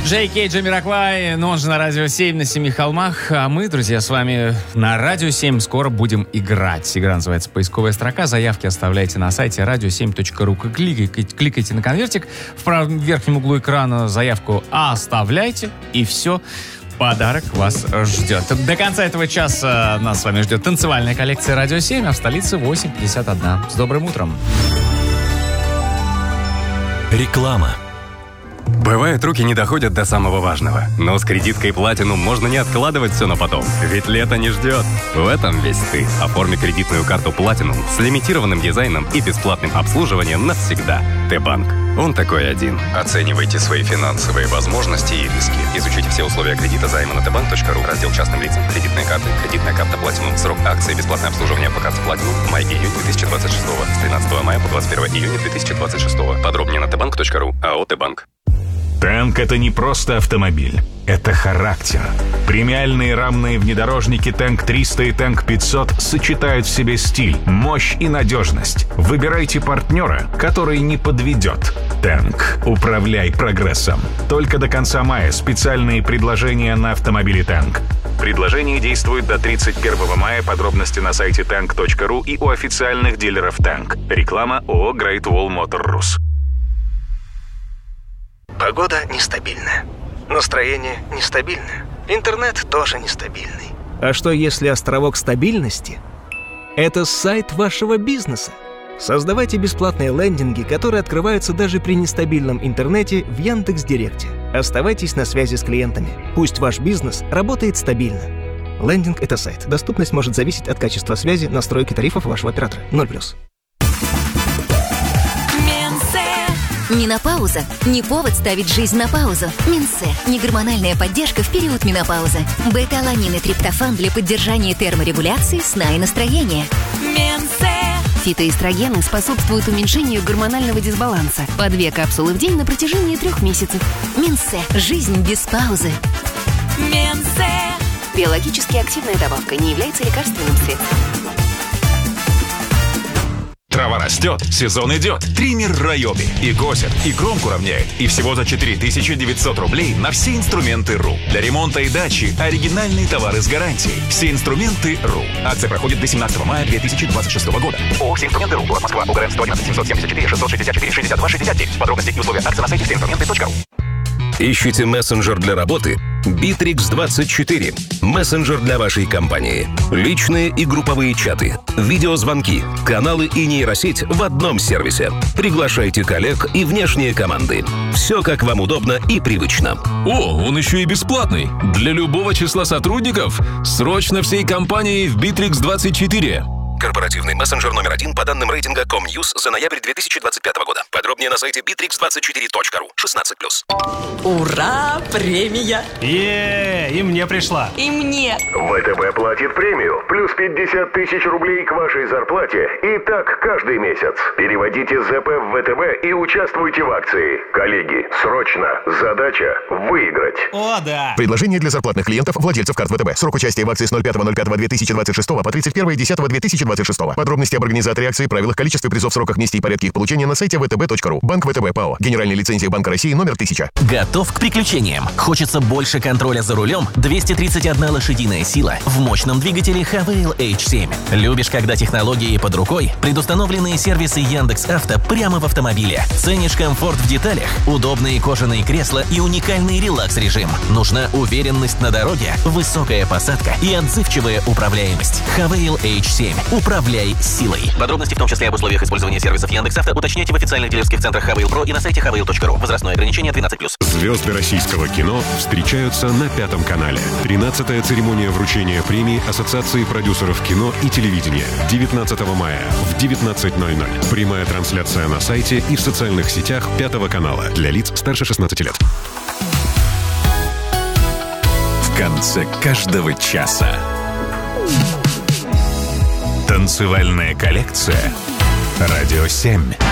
Джей Джамироквай, но он же на Радио 7 на Семи холмах. А мы, друзья, с вами на Радио 7 скоро будем играть. Игра называется «Поисковая строка». Заявки оставляйте на сайте radio7.ru. Кликайте на конвертик в правом верхнем углу экрана. Заявку оставляйте, и все. Подарок вас ждет. До конца этого часа нас с вами ждет танцевальная коллекция «Радио 7», а в столице 8:51. С добрым утром. Реклама. Бывает, руки не доходят до самого важного. Но с кредиткой Platinum можно не откладывать все на потом. Ведь лето не ждет. В этом весь ты. Оформи кредитную карту Platinum с лимитированным дизайном и бесплатным обслуживанием навсегда. Т-банк. Он такой один. Оценивайте свои финансовые возможности и риски. Изучите все условия кредита займа на tbank.ru. Раздел частным лицам. Кредитные карты. Кредитная карта Platinum. Срок акции. Бесплатное обслуживание по карте Platinum. Май-июнь 2026. С 13 мая по 21 июня 2026. Подробнее на tbank.ru. АО Т-банк. Танк — это не просто автомобиль, это характер. Премиальные рамные внедорожники Танк 300 и Танк 500 сочетают в себе стиль, мощь и надежность. Выбирайте партнера, который не подведет. Танк. Управляй прогрессом. Только до конца мая специальные предложения на автомобили Танк. Предложение действует до 31 мая. Подробности на сайте tank.ru и у официальных дилеров Танк. Реклама ООО Great Wall Motor Rus. Погода нестабильная. Настроение нестабильное. Интернет тоже нестабильный. А что если островок стабильности – это сайт вашего бизнеса? Создавайте бесплатные лендинги, которые открываются даже при нестабильном интернете в Яндекс.Директе. Оставайтесь на связи с клиентами. Пусть ваш бизнес работает стабильно. Лендинг – это сайт. Доступность может зависеть от качества связи, настройки тарифов вашего оператора. 0+. Менопауза – не повод ставить жизнь на паузу. Минсе – негормональная поддержка в период менопаузы. Бета-аланин и триптофан для поддержания терморегуляции, сна и настроения. Минсе. Фитоэстрогены способствуют уменьшению гормонального дисбаланса. По 2 капсулы в день на протяжении 3 месяцев. Минсе – жизнь без паузы. Минсе. Биологически активная добавка, не является лекарственным средством. Трава растет, сезон идет. Триммер Райоби. И косит, и кромку равняет. И всего за 4900 рублей на все инструменты РУ. Для ремонта и дачи оригинальные товары с гарантией. Все инструменты РУ. Акция проходит до 17 мая 2026 года. ООО «Все инструменты РУ». Город Москва. УГРН 111 774 664 62 69. Подробности и условия акции на сайте всеинструменты.ру. Ищите мессенджер для работы? Bittrex24. Мессенджер для вашей компании. Личные и групповые чаты, видеозвонки, каналы и нейросеть в одном сервисе. Приглашайте коллег и внешние команды. Все как вам удобно и привычно. О, он еще и бесплатный. Для любого числа сотрудников. Срочно всей компании в Bittrex24. Корпоративный мессенджер номер 1 по данным рейтинга Comnews за ноябрь 2025 года. Подробнее на сайте bittrex24.ru. 16+. Ура! Премия! И мне пришла. И мне. ВТБ платит премию. Плюс 50 тысяч рублей к вашей зарплате. И так каждый месяц. Переводите ЗП в ВТБ и участвуйте в акции. Коллеги, срочно. Задача – выиграть. О, да! Предложение для зарплатных клиентов, владельцев карт ВТБ. Срок участия в акции с 05.05.2026 по 31.10.2026. Подробности об организаторе акции, правилах, количестве призов, сроках, месте и порядке их получения на сайте vtb.ru. Банк ВТБ ПАО. Генеральная лицензия Банка России номер 1000. Готов к приключениям? Хочется больше контроля за рулем? 231 лошадиная сила в мощном двигателе Havail H7. Любишь, когда технологии под рукой? Предустановленные сервисы Яндекс.Авто прямо в автомобиле. Ценишь комфорт в деталях? Удобные кожаные кресла и уникальный релакс-режим. Нужна уверенность на дороге, высокая посадка и отзывчивая управляемость. Havail H7. Управляй силой. Подробности, в том числе об условиях использования сервисов Яндекс.Авто, уточняйте в официальных дилерских центрах Havail Pro и на сайте havail.ru. Возрастное ограничение 12+. Звезды российского кино встречаются на 5 канале. 13-я церемония вручения премии Ассоциации продюсеров кино и телевидения. 19 мая в 19:00. Прямая трансляция на сайте и в социальных сетях 5 канала для лиц старше 16 лет. В конце каждого часа. Танцевальная коллекция «Радио 7».